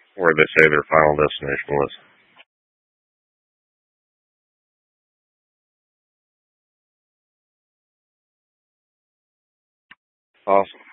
where they say their final destination was. Awesome.